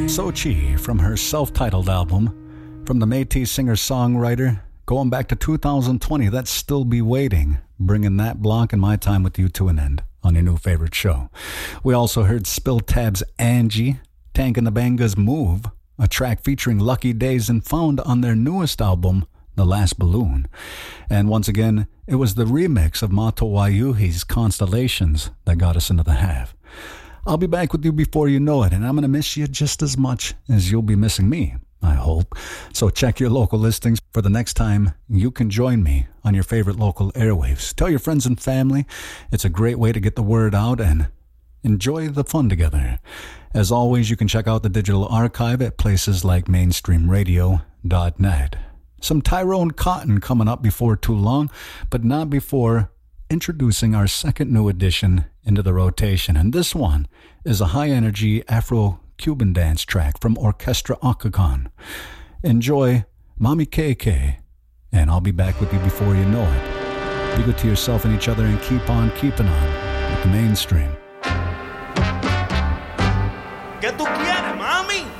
Sochi from her self-titled album. From the Métis singer-songwriter, going back to 2020, that's Still Be Waiting, bringing that block and my time with you to an end on your new favorite show. We also heard Spill Tab's Angie, Tank and the Bangas' Move, a track featuring Lucky Days and found on their newest album, The Last Balloon. And once again, it was the remix of Mato Wayuhi's Constellations that got us into the half. I'll be back with you before you know it, and I'm going to miss you just as much as you'll be missing me, I hope. So check your local listings for the next time you can join me on your favorite local airwaves. Tell your friends and family. It's a great way to get the word out and enjoy the fun together. As always, you can check out the digital archive at places like mainstreamradio.net. Some Tyrone Cotton coming up before too long, but not before introducing our second new addition into the rotation. And this one is a high-energy Afro-Cuban dance track from Orchestra Octagon. Enjoy Mami KK, and I'll be back with you before you know it. Be good to yourself and each other and keep on keeping on with the mainstream. ¿Qué tú quieres, mami?